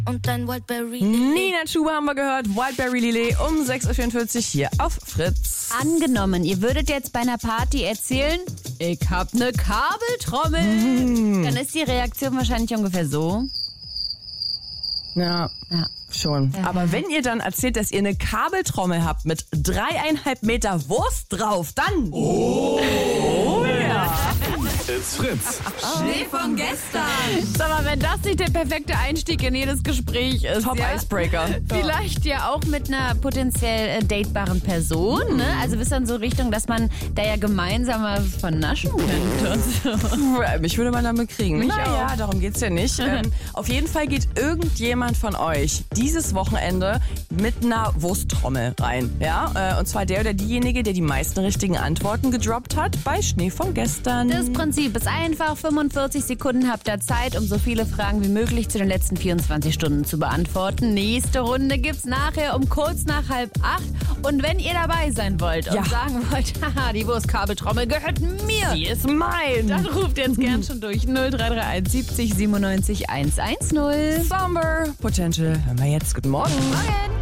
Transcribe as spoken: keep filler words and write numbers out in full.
Und dein Wildberry Lillet. Nina Chuba haben wir gehört, Wildberry Lillet um sechs Uhr vierundvierzig hier auf Fritz. Angenommen, ihr würdet jetzt bei einer Party erzählen, ich hab ne Kabeltrommel. Mm. Dann ist die Reaktion wahrscheinlich ungefähr so. Ja, Ja. schon. Ja. Aber wenn ihr dann erzählt, dass ihr eine Kabeltrommel habt mit dreieinhalb Meter Wurst drauf, dann... Oh, oh ja. It's Fritz. Schnee von gestern. Sag mal, wenn das nicht der perfekte Einstieg in jedes Gespräch ist. Top ja? Icebreaker. Vielleicht ja auch mit einer potenziell äh, datebaren Person. Ne? Also bis dann so Richtung, dass man da ja gemeinsam mal von naschen könnte. Und so. Mich würde man damit kriegen. Mich naja, auch. darum geht's ja nicht. ähm, auf jeden Fall geht irgendjemand von euch dieses Wochenende mit einer Wursttrommel rein. Ja? Äh, und zwar der oder diejenige, der die meisten richtigen Antworten gedroppt hat bei Schnee von gestern. Das Prinzip ist einfach, fünfundvierzig Sekunden habt ihr Zeit, um so viele Fragen wie möglich zu den letzten vierundzwanzig Stunden zu beantworten. Nächste Runde gibt's nachher um kurz nach halb acht. Und wenn ihr dabei sein wollt und Ja. sagen wollt, haha, die Wurstkabeltrommel gehört mir, Die ist mein. dann ruft jetzt gern schon durch null drei drei eins siebzig siebenundneunzig hundertzehn. Summer Potential. Hören wir jetzt. Guten Morgen. Morgen.